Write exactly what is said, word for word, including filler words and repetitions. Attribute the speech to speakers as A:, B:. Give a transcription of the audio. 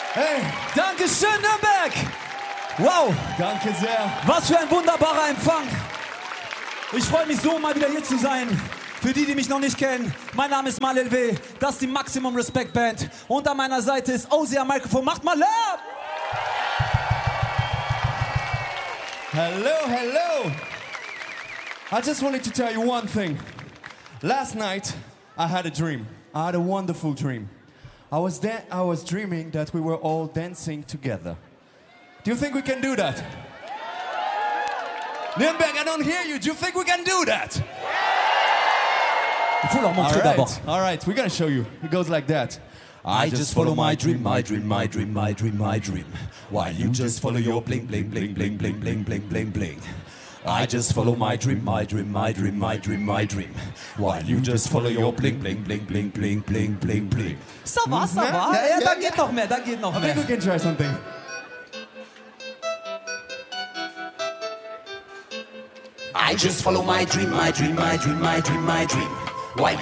A: Hey,
B: Dankeschön, Nürnberg. Wow,
A: danke sehr.
B: was für ein wunderbarer Empfang. Ich freue mich so, mal wieder hier zu sein. Für die, die mich noch nicht kennen, mein Name ist Mal L W, das ist die Maximum Respect Band. Und an meiner Seite ist Ozzy am Mikrofon. Macht mal Lärm!
A: Hello, hello. I just wanted to tell you one thing. Last night, I had a dream. I had a wonderful dream. I was da- I was dreaming that we were all dancing together. Do you think we can do that? Nürnberg, I don't hear you. Do you think we can do that?
B: Faut leur
A: All
B: montrer d'abord.
A: right, all right, we're gonna show you. It goes like that.
C: I just follow my dream, my dream, my dream, my dream, my dream. While you just follow your bling, bling, bling, bling, bling, bling, bling, bling, bling. I just follow my dream, my dream, my dream, my dream, my dream. While you just follow your bling, bling, bling, bling, bling, bling, bling, bling.
B: Ça va, ça va.
A: Ja,
B: Ja,
A: ja,
B: da
A: ja.
B: geht noch mehr, da geht noch
A: I think we
B: mehr.
A: can try something.
C: I just follow my dream, my dream, my dream, my dream, my dream. While